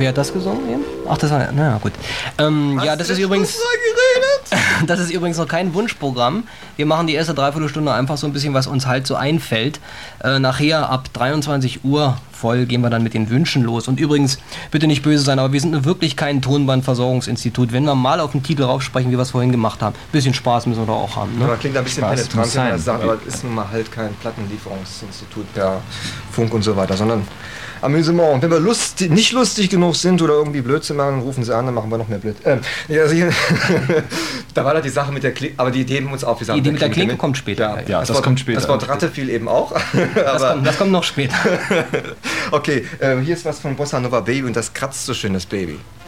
Wer hat das gesungen eben? Ach, das war, naja, gut. Ja, das ist übrigens... Das ist übrigens noch kein Wunschprogramm. Wir machen die erste Dreiviertelstunde einfach so ein bisschen, was uns halt so einfällt. Nachher ab 23 Uhr voll gehen wir dann mit den Wünschen los. Und übrigens, bitte nicht böse sein, aber wir sind wirklich kein Tonbandversorgungsinstitut. Wenn wir mal auf den Titel raufsprechen, wie wir es vorhin gemacht haben, ein bisschen Spaß müssen wir doch auch haben. Ne? Ja, klingt ein bisschen penetrant, wenn man das sagt, aber es ist nun mal halt kein Plattenlieferungsinstitut per Funk und so weiter, sondern Amüsement. Und wenn wir nicht lustig genug sind oder irgendwie Blödsinn machen, rufen sie an, dann machen wir noch mehr Blödsinn. Da war da die Sache mit der Klinke, aber die Idee haben uns auch gesagt. Die Idee mit der Klinke kommt später. Ja, das kommt später. Das Wort Ratte fiel eben auch. Das kommt noch später. Okay, hier ist was von Bossa Nova Baby und das kratzt so schön, das Baby.